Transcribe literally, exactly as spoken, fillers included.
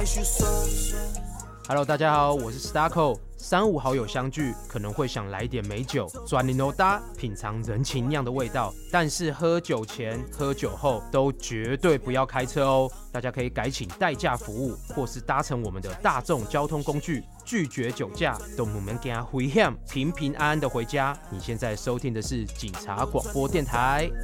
Hello， 大家好，我是 Starco。三五好友相聚，可能会想来点美酒，转零欧搭，品尝人情酿的味道。但是喝酒前、喝酒后都绝对不要开车哦。大家可以改请代驾服务，或是搭乘我们的大众交通工具，拒绝酒驾，都我们给他回险，平平安安的回家。你现在收听的是警察广播电台。